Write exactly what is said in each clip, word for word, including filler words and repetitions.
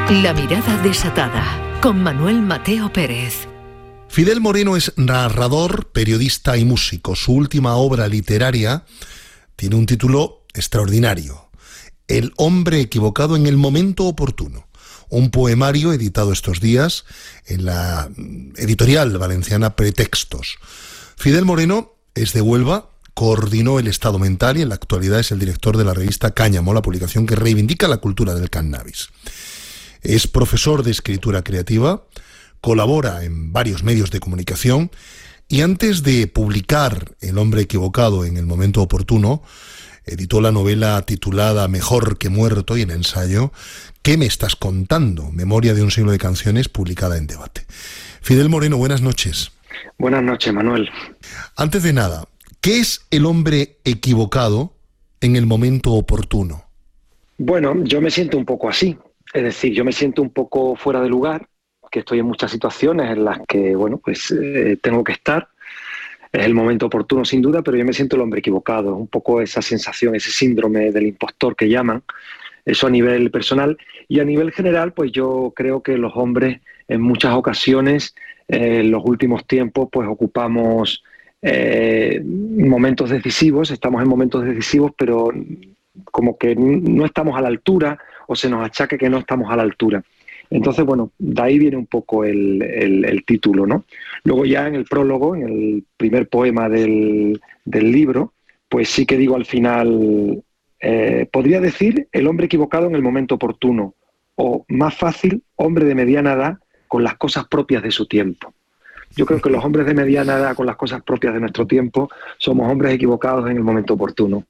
La mirada desatada, con Manuel Mateo Pérez. Fidel Moreno es narrador, periodista y músico. Su última obra literaria tiene un título extraordinario: El hombre equivocado en el momento oportuno. Un poemario editado estos días en la editorial valenciana Pretextos. Fidel Moreno es de Huelva, coordinó el estado mental y en la actualidad es el director de la revista Cáñamo, la publicación que reivindica la cultura del cannabis. Es profesor de escritura creativa, colabora en varios medios de comunicación y antes de publicar El hombre equivocado en el momento oportuno, editó la novela titulada Mejor que muerto y el ensayo ¿Qué me estás contando?, Memoria de un siglo de canciones, publicada en Debate. Fidel Moreno, buenas noches. Buenas noches, Manuel. Antes de nada, ¿qué es el hombre equivocado en el momento oportuno? Bueno, yo me siento un poco así. Es decir, yo me siento un poco fuera de lugar, que estoy en muchas situaciones en las que, bueno, pues eh, tengo que estar. Es el momento oportuno, sin duda, pero yo me siento el hombre equivocado. Un poco esa sensación, ese síndrome del impostor que llaman. Eso a nivel personal. Y a nivel general, pues yo creo que los hombres en muchas ocasiones, eh, en los últimos tiempos, pues ocupamos eh, momentos decisivos, estamos en momentos decisivos, pero como que no estamos a la altura o se nos achaca que no estamos a la altura. Entonces, bueno, de ahí viene un poco el, el, el título, ¿no? Luego ya en el prólogo, en el primer poema del, del libro, pues sí que digo al final... Eh, podría decir el hombre equivocado en el momento oportuno, o más fácil, hombre de mediana edad con las cosas propias de su tiempo. Yo creo que los hombres de mediana edad con las cosas propias de nuestro tiempo somos hombres equivocados en el momento oportuno.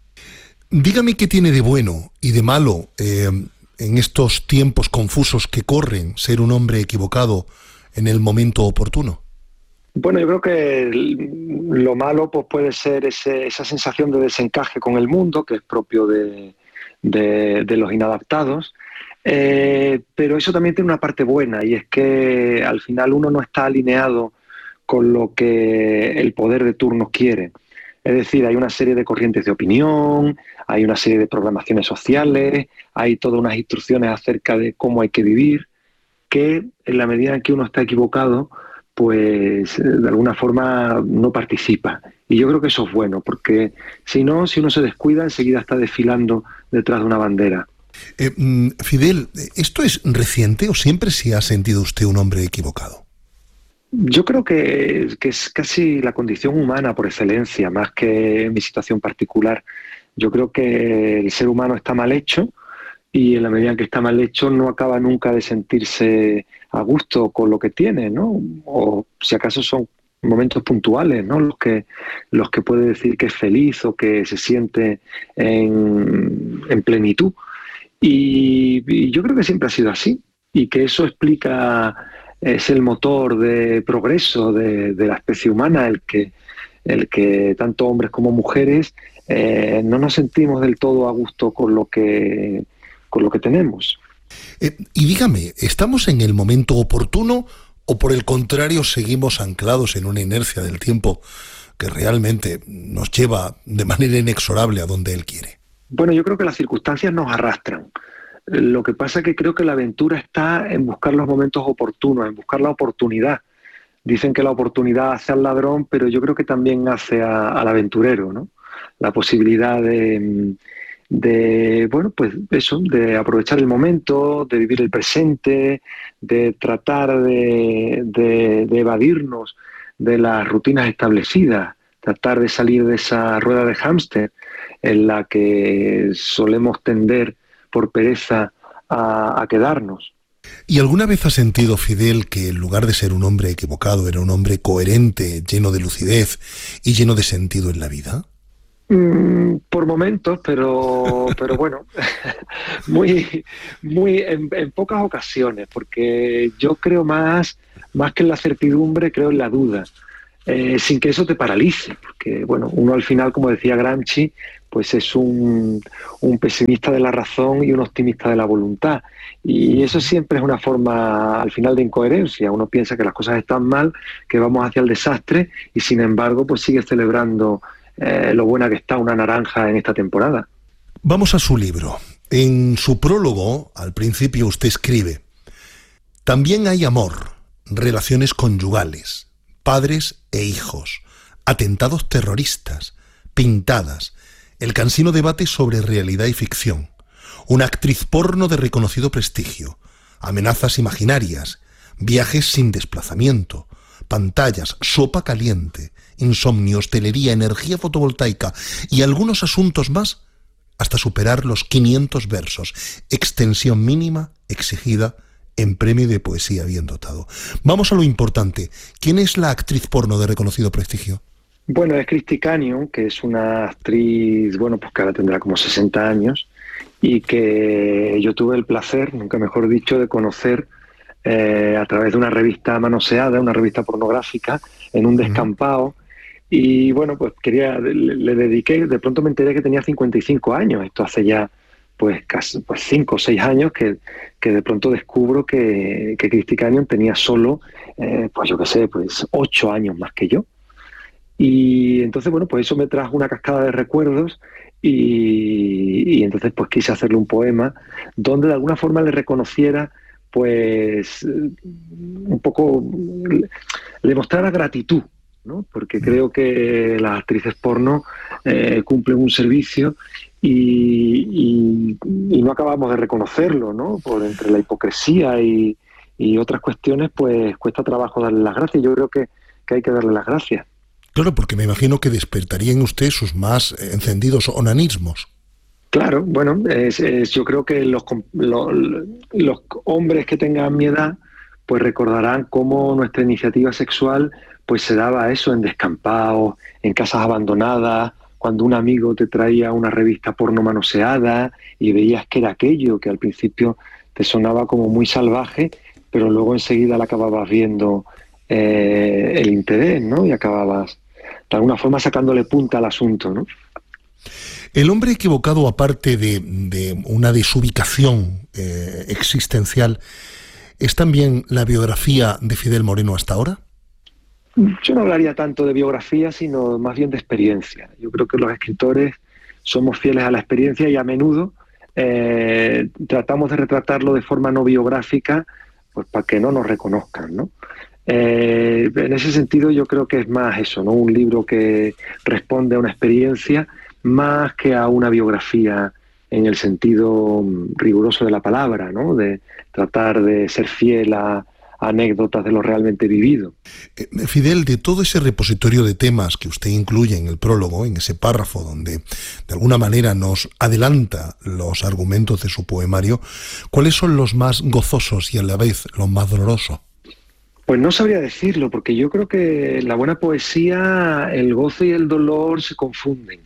Dígame qué tiene de bueno y de malo eh, en estos tiempos confusos que corren ser un hombre equivocado en el momento oportuno. Bueno, yo creo que lo malo pues puede ser ese, esa sensación de desencaje con el mundo, que es propio de, de, de los inadaptados, eh, pero eso también tiene una parte buena, y es que al final uno no está alineado con lo que el poder de turno quiere. Es decir, hay una serie de corrientes de opinión, hay una serie de programaciones sociales, hay todas unas instrucciones acerca de cómo hay que vivir, que en la medida en que uno está equivocado, pues de alguna forma no participa. Y yo creo que eso es bueno, porque si no, si uno se descuida, enseguida está desfilando detrás de una bandera. Eh, Fidel, ¿esto es reciente o siempre se ha sentido usted un hombre equivocado? Yo creo que, que es casi la condición humana por excelencia, más que mi situación particular. Yo creo que el ser humano está mal hecho, y en la medida en que está mal hecho no acaba nunca de sentirse a gusto con lo que tiene, ¿no? O si acaso son momentos puntuales, ¿no? Los que, los que puede decir que es feliz o que se siente en, en plenitud. Y, y yo creo que siempre ha sido así, y que eso explica, es el motor de progreso de, de la especie humana, el que, el que tanto hombres como mujeres eh, no nos sentimos del todo a gusto con lo que... con lo que tenemos. Eh, y dígame, ¿estamos en el momento oportuno o por el contrario seguimos anclados en una inercia del tiempo que realmente nos lleva de manera inexorable a donde él quiere? Bueno, yo creo que las circunstancias nos arrastran. Lo que pasa es que creo que la aventura está en buscar los momentos oportunos, en buscar la oportunidad. Dicen que la oportunidad hace al ladrón, pero yo creo que también hace a, al aventurero, ¿no? La posibilidad de... de, bueno, pues eso, de aprovechar el momento, de vivir el presente, de tratar de, de, de evadirnos de las rutinas establecidas, tratar de salir de esa rueda de hámster en la que solemos tender por pereza a, a quedarnos. ¿Y alguna vez ha sentido, Fidel, que en lugar de ser un hombre equivocado era un hombre coherente, lleno de lucidez y lleno de sentido en la vida? Mm, por momentos, pero, pero bueno, muy, muy en, en pocas ocasiones, porque yo creo más, más que en la certidumbre, creo en la duda, eh, sin que eso te paralice, porque bueno, uno al final, como decía Gramsci, pues es un, un pesimista de la razón y un optimista de la voluntad, y eso siempre es una forma al final de incoherencia. Uno piensa que las cosas están mal, que vamos hacia el desastre, y sin embargo pues sigue celebrando Eh, lo buena que está una naranja en esta temporada. Vamos a su libro. En su prólogo, al principio, usted escribe: también hay amor, relaciones conyugales, padres e hijos, atentados terroristas, pintadas, el cansino debate sobre realidad y ficción, una actriz porno de reconocido prestigio, amenazas imaginarias, viajes sin desplazamiento, pantallas, sopa caliente, insomnio, hostelería, energía fotovoltaica y algunos asuntos más hasta superar los quinientos versos, extensión mínima exigida en premio de poesía bien dotado. Vamos a lo importante. ¿Quién es la actriz porno de reconocido prestigio? Bueno, es Christy Canyon, que es una actriz, bueno, pues que ahora tendrá como sesenta años y que yo tuve el placer, nunca mejor dicho, de conocer eh, a través de una revista manoseada, una revista pornográfica, en un descampado. Y bueno, pues quería, le, le dediqué, de pronto me enteré que tenía cincuenta y cinco años, esto hace ya pues casi pues cinco o seis años que, que de pronto descubro que, que Christy Canyon tenía solo, eh, pues yo qué sé, pues ocho años más que yo. Y entonces, bueno, pues eso me trajo una cascada de recuerdos y, y entonces pues quise hacerle un poema donde de alguna forma le reconociera, pues un poco, le, le mostrara gratitud, ¿no? Porque creo que las actrices porno eh, cumplen un servicio y, y, y no acabamos de reconocerlo, ¿no? Por entre la hipocresía y, y otras cuestiones, pues cuesta trabajo darle las gracias. Yo creo que, que hay que darle las gracias. Claro, porque me imagino que despertaría en usted sus más encendidos onanismos. Claro, bueno, es, es, yo creo que los, los, los hombres que tengan mi edad pues recordarán cómo nuestra iniciativa sexual pues se daba eso en descampados, en casas abandonadas, cuando un amigo te traía una revista porno manoseada y veías que era aquello que al principio te sonaba como muy salvaje, pero luego enseguida le acababas viendo eh, el interés, ¿no? Y acababas de alguna forma sacándole punta al asunto, ¿no? El hombre equivocado, aparte de, de una desubicación eh, existencial, ¿es también la biografía de Fidel Moreno hasta ahora? Yo no hablaría tanto de biografía, sino más bien de experiencia. Yo creo que los escritores somos fieles a la experiencia y a menudo eh, tratamos de retratarlo de forma no biográfica, pues para que no nos reconozcan, ¿no? Eh, en ese sentido yo creo que es más eso, ¿no? Un libro que responde a una experiencia más que a una biografía en el sentido riguroso de la palabra, ¿no? De tratar de ser fiel a anécdotas de lo realmente vivido. Fidel, de todo ese repositorio de temas que usted incluye en el prólogo, en ese párrafo donde de alguna manera nos adelanta los argumentos de su poemario, ¿cuáles son los más gozosos y a la vez los más dolorosos? Pues no sabría decirlo, porque yo creo que en la buena poesía el gozo y el dolor se confunden.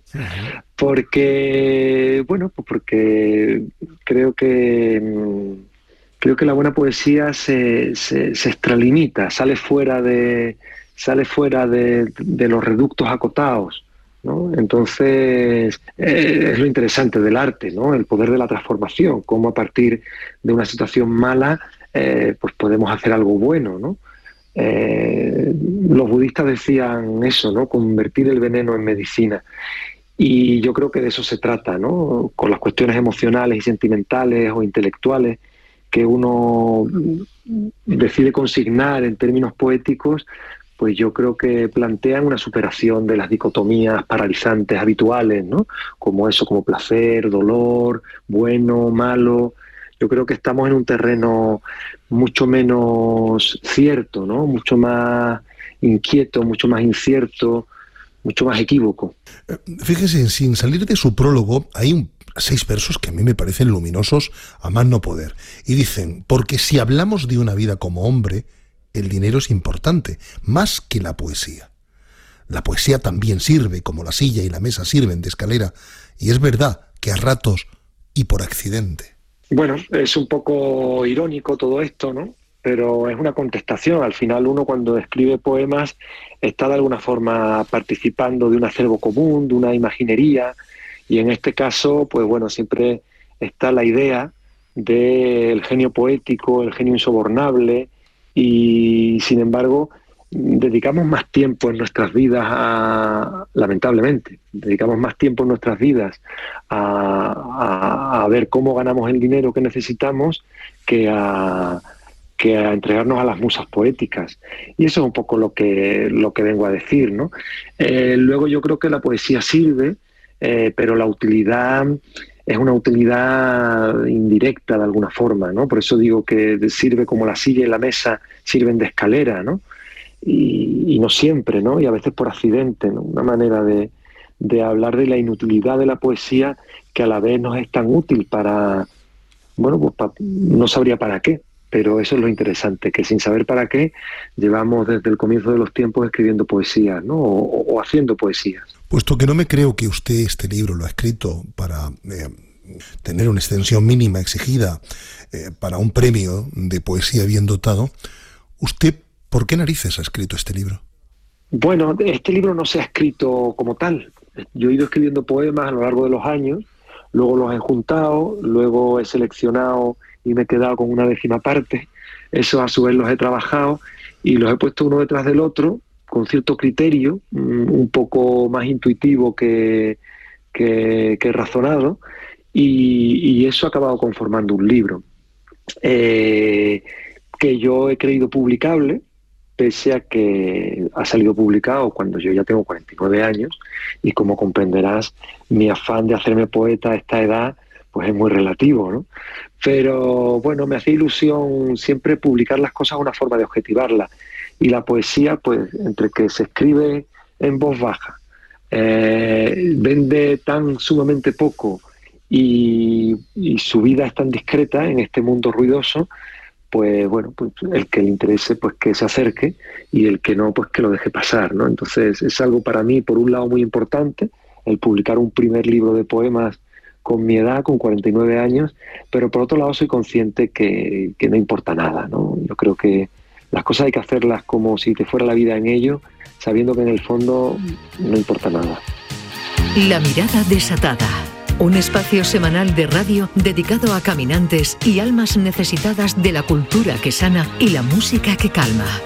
Porque, bueno, pues porque creo que creo que la buena poesía se, se, se extralimita, sale fuera de sale fuera de, de los reductos acotados, ¿no? Entonces eh, es lo interesante del arte, ¿no? El poder de la transformación, cómo a partir de una situación mala eh, pues podemos hacer algo bueno, ¿no? Eh, los budistas decían eso, ¿no? Convertir el veneno en medicina. Y yo creo que de eso se trata, ¿no? Con las cuestiones emocionales y sentimentales o intelectuales que uno decide consignar en términos poéticos, pues yo creo que plantean una superación de las dicotomías paralizantes habituales, ¿no? Como eso, como placer, dolor, bueno, malo. Yo creo que estamos en un terreno mucho menos cierto, ¿no? Mucho más inquieto, mucho más incierto, mucho más equívoco. Fíjese, sin salir de su prólogo, hay un, seis versos que a mí me parecen luminosos a más no poder. Y dicen: porque si hablamos de una vida como hombre, el dinero es importante, más que la poesía. La poesía también sirve, como la silla y la mesa sirven de escalera, y es verdad que a ratos y por accidente. Bueno, es un poco irónico todo esto, ¿no? Pero es una contestación. Al final uno cuando escribe poemas está de alguna forma participando de un acervo común, de una imaginería, y en este caso, pues bueno, siempre está la idea del genio poético, el genio insobornable, y sin embargo dedicamos más tiempo en nuestras vidas a, lamentablemente, dedicamos más tiempo en nuestras vidas a, a, a ver cómo ganamos el dinero que necesitamos que a, que a entregarnos a las musas poéticas. Y eso es un poco lo que, lo que vengo a decir, ¿no? Eh, luego yo creo que la poesía sirve, eh, pero la utilidad es una utilidad indirecta de alguna forma, ¿no? Por eso digo que sirve como la silla y la mesa sirven de escalera, ¿no? Y, y no siempre, ¿no? Y a veces por accidente, ¿no? Una manera de, de hablar de la inutilidad de la poesía que a la vez nos es tan útil para, bueno, pues pa, no sabría para qué, pero eso es lo interesante, que sin saber para qué llevamos desde el comienzo de los tiempos escribiendo poesías, ¿no? O, o haciendo poesías. Puesto que no me creo que usted este libro lo ha escrito para eh, tener una extensión mínima exigida eh, para un premio de poesía bien dotado, ¿usted por qué narices ha escrito este libro? Bueno, este libro no se ha escrito como tal. Yo he ido escribiendo poemas a lo largo de los años, luego los he juntado, luego he seleccionado y me he quedado con una décima parte. Eso a su vez los he trabajado y los he puesto uno detrás del otro con cierto criterio, un poco más intuitivo que, que, que razonado, y, y eso ha acabado conformando un libro eh, que yo he creído publicable, pese a que ha salido publicado cuando yo ya tengo cuarenta y nueve años, y como comprenderás, mi afán de hacerme poeta a esta edad pues es muy relativo, ¿no? Pero bueno, me hace ilusión siempre publicar las cosas de una forma de objetivarlas. Y la poesía, pues, entre que se escribe en voz baja, eh, vende tan sumamente poco y, y su vida es tan discreta en este mundo ruidoso, pues bueno, pues el que le interese, pues que se acerque, y el que no, pues que lo deje pasar, ¿no? Entonces es algo para mí, por un lado, muy importante, el publicar un primer libro de poemas con mi edad, con cuarenta y nueve años, pero por otro lado soy consciente que, que no importa nada, ¿no? Yo creo que las cosas hay que hacerlas como si te fuera la vida en ello, sabiendo que en el fondo no importa nada. La mirada desatada. Un espacio semanal de radio dedicado a caminantes y almas necesitadas de la cultura que sana y la música que calma.